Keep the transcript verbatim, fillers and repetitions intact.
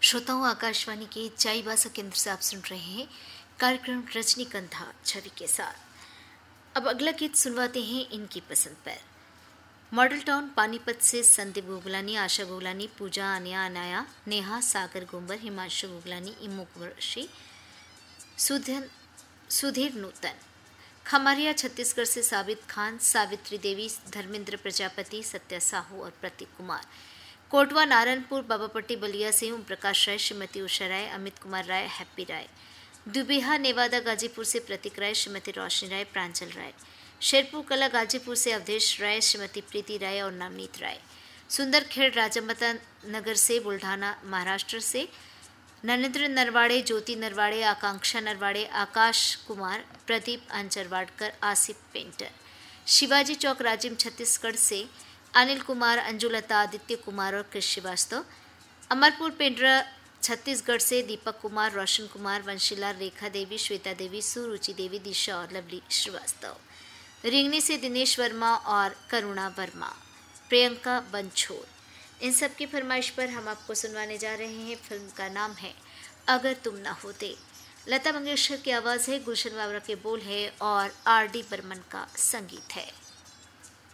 श्रोताओं, आकाशवाणी के चाईबासा केंद्र से आप सुन रहे हैं कार्यक्रम रजनीगंधा छवि के साथ। अब अगला गीत सुनवाते हैं इनकी पसंद पर। मॉडल टाउन पानीपत से संदीप गोगलानी, आशा गोगलानी, पूजा, अनया, अनाया, नेहा, सागर गोंबर, हिमांशु गोगलानी, इमू कुरशी, सुधन सुधीर नूतन। खमारिया छत्तीसगढ़ से साबित खान, सावित्री देवी, धर्मेंद्र प्रजापति, सत्या साहू और प्रतीक कुमार। कोटवा नारायणपुर बाबापट्टी बलिया से ओम प्रकाश राय, श्रीमती उषा राय, अमित कुमार राय, हैप्पी राय। दुबिहा नेवादा गाजीपुर से प्रतीक राय, श्रीमती रोशनी राय, प्रांजल राय। शेरपुर कला गाजीपुर से अवधेश राय, श्रीमती प्रीति राय और नवनीत राय। सुंदरखेड़ राजामता नगर से बुल्ढाना महाराष्ट्र से नरेंद्र नरवाड़े, ज्योति नरवाड़े, आकांक्षा नरवाड़े, आकाश कुमार, प्रदीप अंचरवाड़कर, आसिफ पेंटर। शिवाजी चौक राजिम छत्तीसगढ़ से अनिल कुमार, अंजुलता, आदित्य कुमार और कृष श्रीवास्तव। अमरपुर पेंड्रा छत्तीसगढ़ से दीपक कुमार, रोशन कुमार, वंशीला, रेखा देवी, श्वेता देवी, सुरुचि देवी, दिशा और लवली श्रीवास्तव। रिंगनी से दिनेश वर्मा और करुणा वर्मा। प्रियंका बंछोर। इन सब की फरमाइश पर हम आपको सुनवाने जा रहे हैं। फिल्म का नाम है अगर तुम ना होते। लता मंगेशकर की आवाज़ है, गुलशन वावरा के बोल है और आर डी बर्मन का संगीत है।